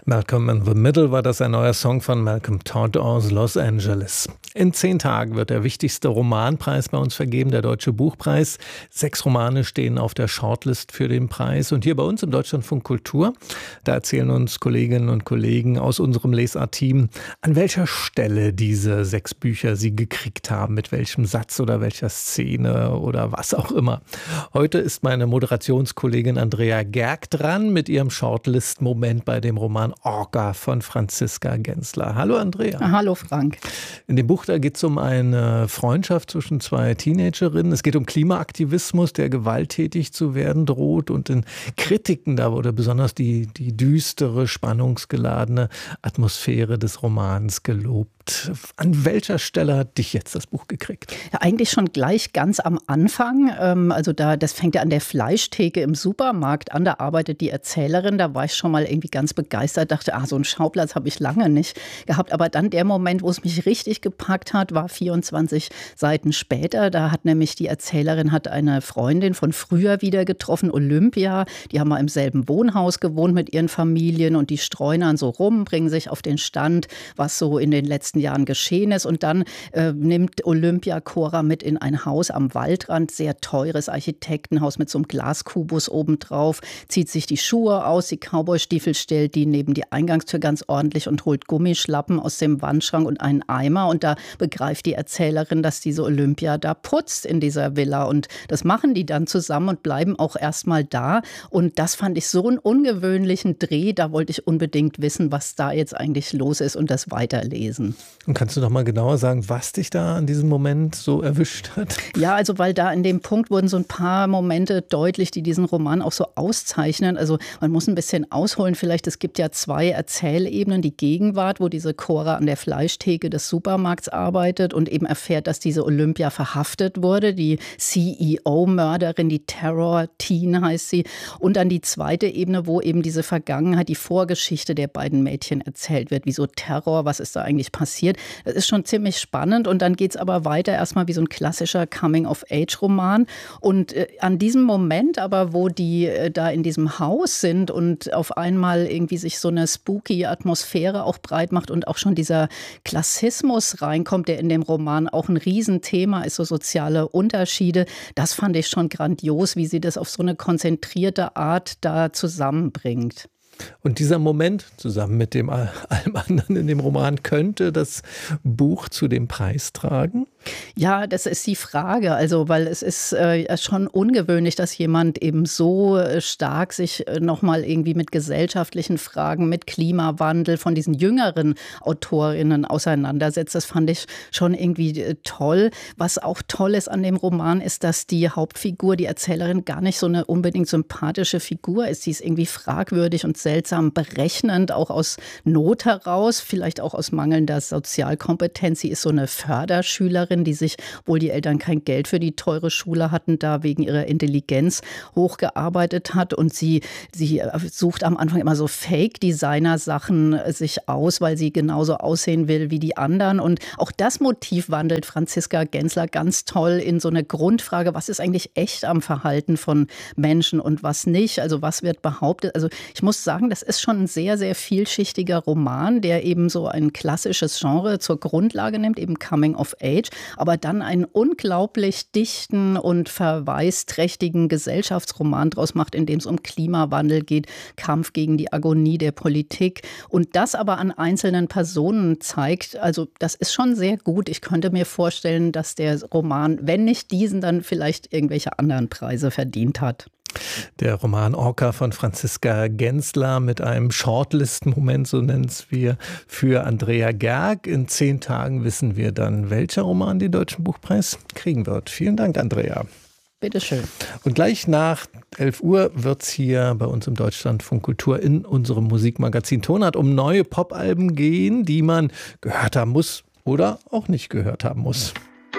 Malcolm in the Middle war das ein neuer Song von Malcolm Todd aus Los Angeles. In 10 Tagen wird der wichtigste Romanpreis bei uns vergeben, der Deutsche Buchpreis. 6 Romane stehen auf der Shortlist für den Preis. Und hier bei uns im Deutschlandfunk Kultur, da erzählen uns Kolleginnen und Kollegen aus unserem Lesart-Team, an welcher Stelle diese 6 Bücher sie gekriegt haben, mit welchem Satz oder welcher Szene oder was auch immer. Heute ist meine Moderationskollegin Andrea Gerg dran mit ihrem Shortlist-Moment bei dem Roman Orca von Franziska Gensler. Hallo Andrea. Hallo Frank. In dem Buch da geht es um eine Freundschaft zwischen 2 Teenagerinnen. Es geht um Klimaaktivismus, der gewalttätig zu werden droht. Und in Kritiken, da wurde besonders die düstere, spannungsgeladene Atmosphäre des Romans gelobt. An welcher Stelle hat dich jetzt das Buch gekriegt? Ja, eigentlich schon gleich ganz am Anfang. Das fängt ja an der Fleischtheke im Supermarkt an. Da arbeitet die Erzählerin. Da war ich schon mal irgendwie ganz begeistert. Dachte, so einen Schauplatz habe ich lange nicht gehabt. Aber dann der Moment, wo es mich richtig gepackt hat, war 24 Seiten später. Da hat nämlich die Erzählerin eine Freundin von früher wieder getroffen, Olympia. Die haben mal im selben Wohnhaus gewohnt mit ihren Familien und die streunern so rum, bringen sich auf den Stand, was so in den letzten Jahren geschehen ist. Und dann nimmt Olympia Cora mit in ein Haus am Waldrand, sehr teures Architektenhaus mit so einem Glaskubus obendrauf, zieht sich die Schuhe aus, die Cowboystiefel stellt die neben die Eingangstür ganz ordentlich und holt Gummischlappen aus dem Wandschrank und einen Eimer. Und da begreift die Erzählerin, dass diese Olympia da putzt in dieser Villa. Und das machen die dann zusammen und bleiben auch erstmal da. Und das fand ich so einen ungewöhnlichen Dreh. Da wollte ich unbedingt wissen, was da jetzt eigentlich los ist und das weiterlesen. Und kannst du noch mal genauer sagen, was dich da an diesem Moment so erwischt hat? Ja, also weil da in dem Punkt wurden so ein paar Momente deutlich, die diesen Roman auch so auszeichnen. Also man muss ein bisschen ausholen vielleicht. Es gibt ja 2 Erzählebenen. Die Gegenwart, wo diese Cora an der Fleischtheke des Supermarkts arbeitet und eben erfährt, dass diese Olympia verhaftet wurde. Die CEO-Mörderin, die Terror-Teen heißt sie. Und dann die zweite Ebene, wo eben diese Vergangenheit, die Vorgeschichte der beiden Mädchen erzählt wird. Wieso Terror? Was ist da eigentlich passiert? Das ist schon ziemlich spannend. Und dann geht es aber weiter erstmal wie so ein klassischer Coming-of-Age-Roman. Und an diesem Moment aber, wo die da in diesem Haus sind und auf einmal irgendwie sich so eine spooky Atmosphäre auch breit macht und auch schon dieser Klassismus reinkommt, der in dem Roman auch ein Riesenthema ist, so soziale Unterschiede. Das fand ich schon grandios, wie sie das auf so eine konzentrierte Art da zusammenbringt. Und dieser Moment, zusammen mit allem anderen in dem Roman, könnte das Buch zu dem Preis tragen? Ja, das ist die Frage. Also, weil es ist schon ungewöhnlich, dass jemand eben so stark sich nochmal irgendwie mit gesellschaftlichen Fragen, mit Klimawandel von diesen jüngeren Autorinnen auseinandersetzt. Das fand ich schon irgendwie toll. Was auch toll ist an dem Roman, ist, dass die Hauptfigur, die Erzählerin, gar nicht so eine unbedingt sympathische Figur ist. Sie ist irgendwie fragwürdig und seltsam berechnend, auch aus Not heraus, vielleicht auch aus mangelnder Sozialkompetenz. Sie ist so eine Förderschülerin, die sich, obwohl die Eltern kein Geld für die teure Schule hatten, da wegen ihrer Intelligenz hochgearbeitet hat. Und sie sucht am Anfang immer so Fake-Designer-Sachen sich aus, weil sie genauso aussehen will wie die anderen. Und auch das Motiv wandelt Franziska Gensler ganz toll in so eine Grundfrage, was ist eigentlich echt am Verhalten von Menschen und was nicht? Also was wird behauptet? Also ich muss sagen, das ist schon ein sehr, sehr vielschichtiger Roman, der eben so ein klassisches Genre zur Grundlage nimmt, eben Coming of Age, aber dann einen unglaublich dichten und verweisträchtigen Gesellschaftsroman draus macht, in dem es um Klimawandel geht, Kampf gegen die Agonie der Politik und das aber an einzelnen Personen zeigt. Also das ist schon sehr gut. Ich könnte mir vorstellen, dass der Roman, wenn nicht diesen, dann vielleicht irgendwelche anderen Preise verdient hat. Der Roman Orca von Franziska Gensler mit einem Shortlist-Moment, so nennen es wir, für Andrea Gerg. In 10 Tagen wissen wir dann, welcher Roman den Deutschen Buchpreis kriegen wird. Vielen Dank, Andrea. Bitteschön. Und gleich nach 11 Uhr wird es hier bei uns im Deutschlandfunk Kultur in unserem Musikmagazin Tonart um neue Popalben gehen, die man gehört haben muss oder auch nicht gehört haben muss.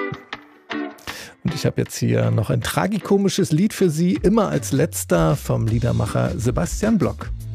Und ich habe jetzt hier noch ein tragikomisches Lied für Sie, immer als letzter vom Liedermacher Sebastian Block.